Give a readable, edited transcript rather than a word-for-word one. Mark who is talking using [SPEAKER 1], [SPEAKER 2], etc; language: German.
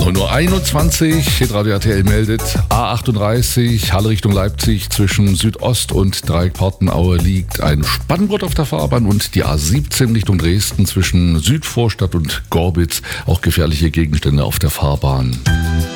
[SPEAKER 1] 9:21 Uhr, Hitradio RTL meldet, A38, Halle Richtung Leipzig zwischen Südost und Dreieck-Partenaue liegt ein Spannbrett auf der Fahrbahn und die A17 Richtung Dresden zwischen Südvorstadt und Gorbitz, auch gefährliche Gegenstände auf der Fahrbahn.